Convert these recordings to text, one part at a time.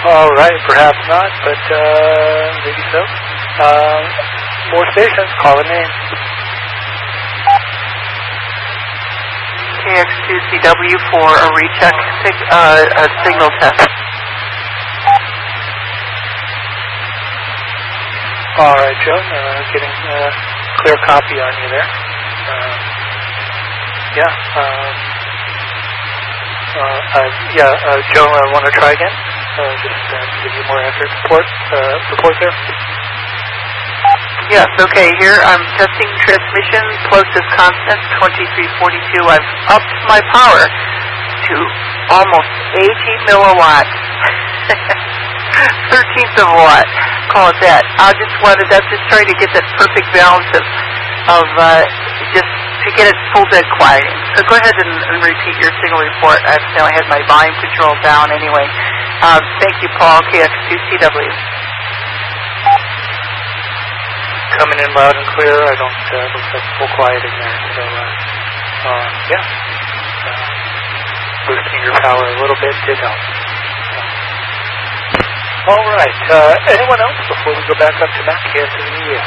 All right, perhaps not, but maybe so. More stations, call a name. KX2CW for a recheck a signal test. All right, Joe, getting a clear copy on you there. Joe, want to try again? Just to give you more accurate report there. Yes, okay, here I'm testing transmission, closest constant, 2342. I've upped my power to almost 80 milliwatts. 13th of a watt, call it that. I'm just trying to get that perfect balance of just to get it full dead quieting. So go ahead and repeat your signal report. I had my volume control down anyway. Thank you, Paul, KX2CW. Coming in loud and clear. I don't looks like full quiet in there. So, boosting your power a little bit did help. All right. Anyone else before we go back up to Matt KSWU?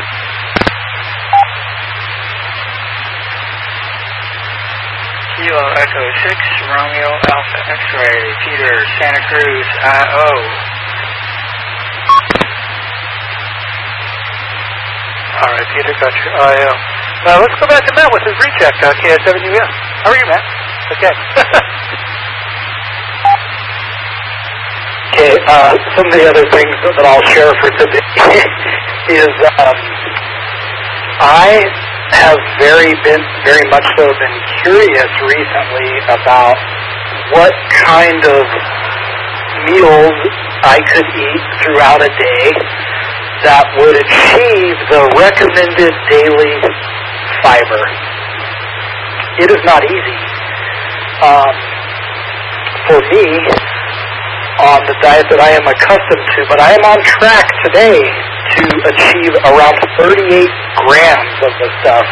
Kilo Echo 6, Romeo Alpha X-Ray, Peter, Santa Cruz, I.O. All right, Peter, got your I.O. Let's go back to Matt with his recheck, KSWS. How are you, Matt? Okay. Okay, some of the other things that I'll share for today is I have very much so been curious recently about what kind of meals I could eat throughout a day that would achieve the recommended daily fiber. It is not easy. For me, on the diet that I am accustomed to, but I am on track today to achieve around 38 grams of the stuff.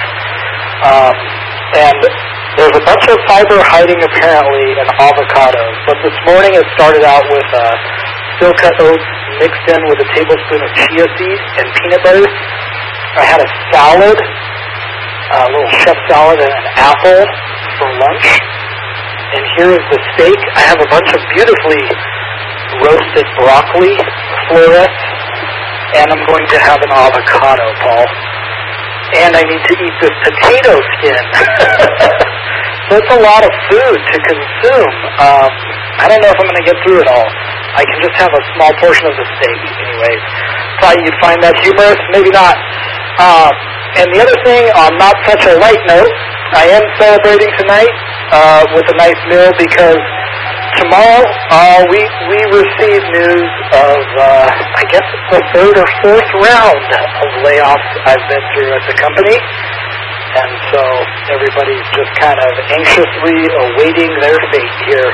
And there's a bunch of fiber hiding apparently in avocados, but this morning it started out with steel cut oats mixed in with a tablespoon of chia seed and peanut butter. I had a salad, a little chef salad, and an apple for lunch. And here is the steak. I have a bunch of beautifully roasted broccoli florets, and I'm going to have an avocado, Paul. And I need to eat this potato skin. So it's a lot of food to consume. I don't know if I'm going to get through it all. I can just have a small portion of the steak anyways. Thought you'd find that humorous, maybe not. And the other thing, on not such a light note, I am celebrating tonight with a nice meal because tomorrow we receive news of, I guess it's the third or fourth round of layoffs I've been through at the company. And so everybody's just kind of anxiously awaiting their fate here.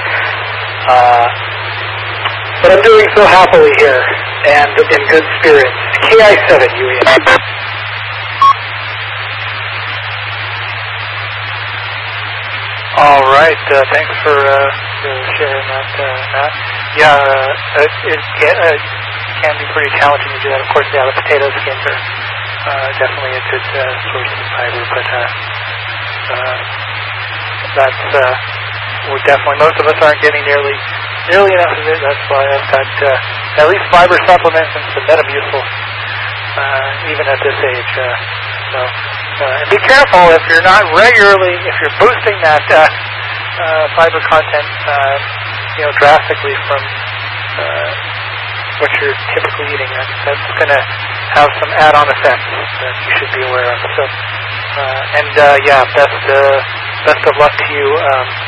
But I'm doing so happily here and in good spirits. KI7, UEM. All right. Thanks for sharing that, Matt. Yeah, it can be pretty challenging to do that. Of course, the potato skins are definitely a good source of fiber, but that's we're definitely, most of us aren't getting nearly enough of it. That's why I've got at least fiber supplements and some Metamucil even at this age. And be careful if you're not regularly, if you're boosting that fiber content, drastically from what you're typically eating. That's going to have some add-on effects that you should be aware of. So, best of luck to you